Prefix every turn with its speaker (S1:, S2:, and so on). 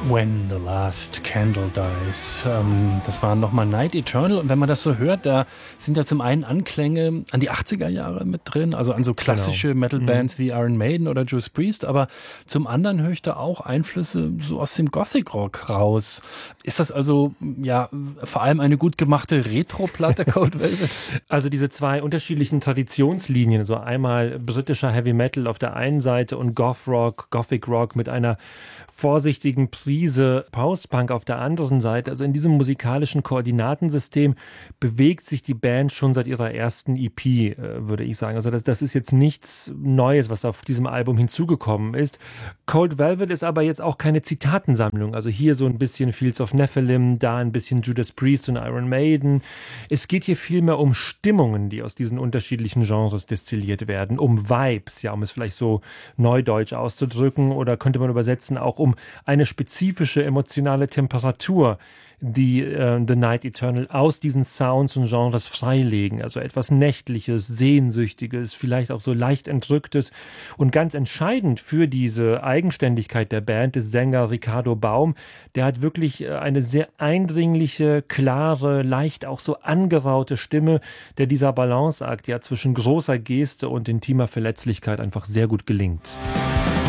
S1: When the Last Candle Dies. Das war nochmal Night Eternal. Und wenn man das so hört, da sind ja zum einen Anklänge an die 80er Jahre mit drin, also an so klassische Metal-Bands wie Iron Maiden oder Judas Priest. Aber zum anderen höre ich da auch Einflüsse so aus dem Gothic-Rock raus. Ist das also ja vor allem eine gut gemachte Retro-Platte, Cold Velvet?
S2: Also diese zwei unterschiedlichen Traditionslinien, so einmal britischer Heavy Metal auf der einen Seite und Goth-Rock, Gothic-Rock mit einer vorsichtigen Prise Post-Punk auf der anderen Seite. Also in diesem musikalischen Koordinatensystem bewegt sich die Band schon seit ihrer ersten EP, würde ich sagen. Also das ist jetzt nichts Neues, was auf diesem Album hinzugekommen ist. Cold Velvet ist aber jetzt auch keine Zitatensammlung. Also hier so ein bisschen Fields of Nephilim, da ein bisschen Judas Priest und Iron Maiden. Es geht hier vielmehr um Stimmungen, die aus diesen unterschiedlichen Genres destilliert werden, um Vibes, ja, um es vielleicht so neudeutsch auszudrücken, oder könnte man übersetzen, auch um eine spezifische emotionale Temperatur, die The Night Eternal aus diesen Sounds und Genres freilegen. Also etwas Nächtliches, Sehnsüchtiges, vielleicht auch so leicht Entrücktes. Und ganz entscheidend für diese Eigenständigkeit der Band ist Sänger Ricardo Baum. Der hat wirklich eine sehr eindringliche, klare, leicht auch so angeraute Stimme, der dieser Balanceakt ja zwischen großer Geste und intimer Verletzlichkeit einfach sehr gut gelingt.